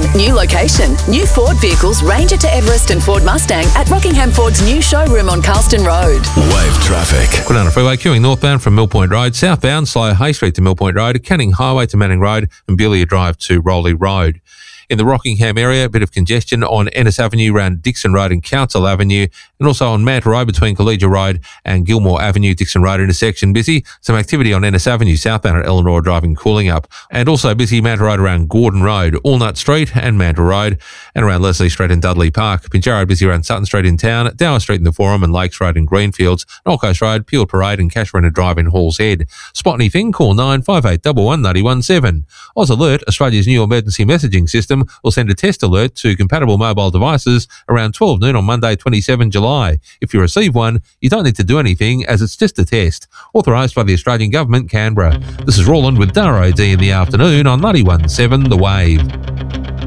New location. New Ford vehicles Ranger to Everest and Ford Mustang at Rockingham Ford's new showroom on Carlston Road. Wave traffic. Kwinana Freeway queuing northbound from Mill Point Road, southbound slow Hay Street to Mill Point Road, Canning Highway to Manning Road and Beulah Drive to Rowley Road. In the Rockingham area, a bit of congestion on Ennis Avenue around Dixon Road and Council Avenue, and also on Manta Road between Collegiate Road and Gilmore Avenue, Dixon Road intersection busy. Some activity on Ennis Avenue southbound at Eleanor Drive and Cooling Up, and also busy Manta Road around Gordon Road, Allnut Street and Manta Road, and around Leslie Street and Dudley Park. Pinjarra busy around Sutton Street in town, Dower Street in the Forum and Lakes Road in Greenfields, Old Coast Road, Peel Parade and Cashmere Drive in Halls Head. Spot anything, call 958 11 917. Oz Alert, Australia's new emergency messaging system, will send a test alert to compatible mobile devices around 12 noon on Monday 27 July. If you receive one, you don't need to do anything as it's just a test. Authorised by the Australian Government, Canberra. This is Roland with Dara OD in the afternoon on 91.7 The Wave.